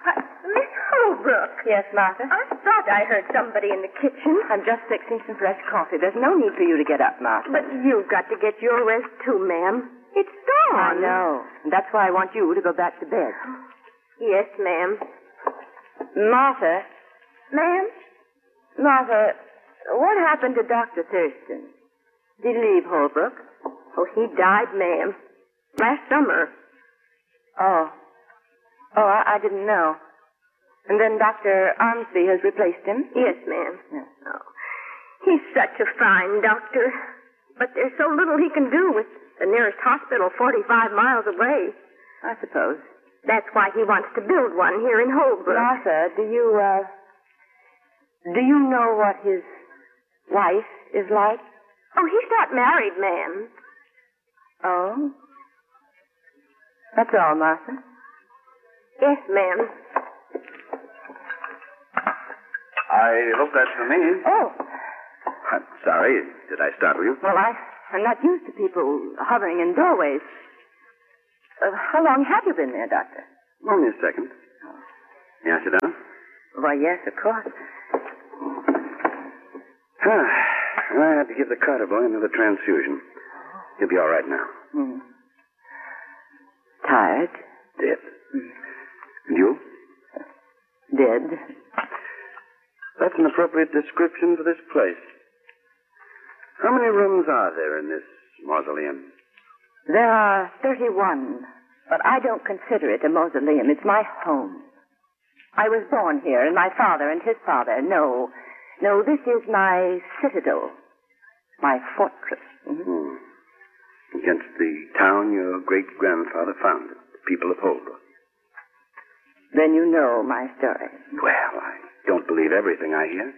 Miss Holbrook. Yes, Martha? I thought I heard somebody in the kitchen. I'm just fixing some fresh coffee. There's no need for you to get up, Martha. But you've got to get your rest too, ma'am. It's I dawn. know. And that's why I want you to go back to bed. Yes, ma'am. Martha, Ma'am? what happened to Dr. Thurston? Did he leave Holbrook? Oh, he died, ma'am. Last summer. Oh, I didn't know. And then Dr. Armsby has replaced him? Yes, ma'am. Yes. Oh, he's such a fine doctor. But there's so little he can do with the nearest hospital 45 miles away. I suppose. That's why he wants to build one here in Holbrook. Martha, do you know what his wife is like? Oh, he's not married, ma'am. Oh? That's all, Martha. Yes, ma'am. I hope that's for me. Oh. I'm sorry. Did I startle you? Well, I'm not used to people hovering in doorways. How long have you been there, Doctor? Only a second. May I sit down? Why, yes, of course. I had to give the Carter boy another transfusion. He'll be all right now. Tired? Dead. And you? Dead. That's an appropriate description for this place. How many rooms are there in this mausoleum? There are 31, but I don't consider it a mausoleum. It's my home. I was born here, and my father and his father. No, this is my citadel, my fortress. Against the town your great-grandfather founded, the people of Holbrook. Then you know my story. Well, I don't believe everything I hear.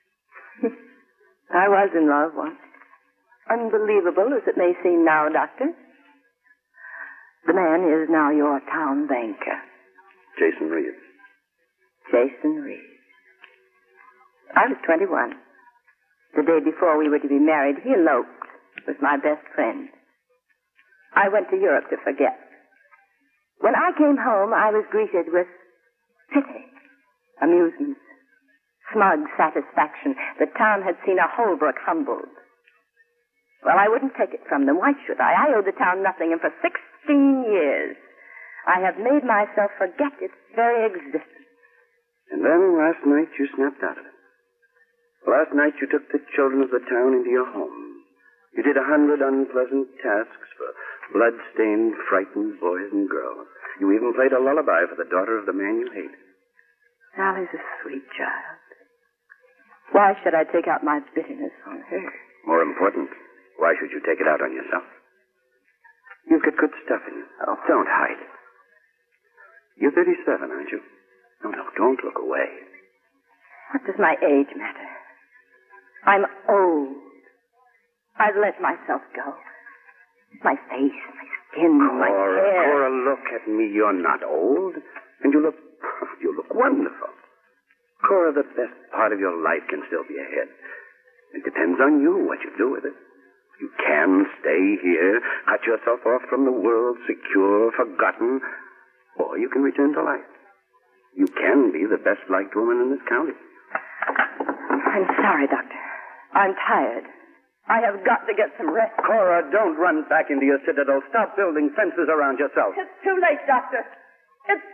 I was in love once. Unbelievable as it may seem now, Doctor. The man is now your town banker. Jason Reeves. Jason Reeves. I was 21. The day before we were to be married, he eloped with my best friend. I went to Europe to forget. When I came home, I was greeted with pity, amusement, smug satisfaction. The town had seen a Holbrook humbled. Well, I wouldn't take it from them. Why should I? I owe the town nothing, and for 16 years, I have made myself forget its very existence. And then last night you snapped out of it. Last night you took the children of the town into your home. You did 100 unpleasant tasks for blood-stained, frightened boys and girls. You even played a lullaby for the daughter of the man you hate. Sally's a sweet child. Why should I take out my bitterness on her? More important, why should you take it out on yourself? You've got good stuff in you. Oh, don't hide it. You're 37, aren't you? No, don't look away. What does my age matter? I'm old. I've let myself go. My face, my skin, my hair. Cora, look at me. You're not old. And you look wonderful. Cora, the best part of your life can still be ahead. It depends on you what you do with it. You can stay here, cut yourself off from the world, secure, forgotten, or you can return to life. You can be the best-liked woman in this county. I'm sorry, Doctor. I'm tired. I have got to get some rest. Cora, don't run back into your citadel. Stop building fences around yourself. It's too late, Doctor. It's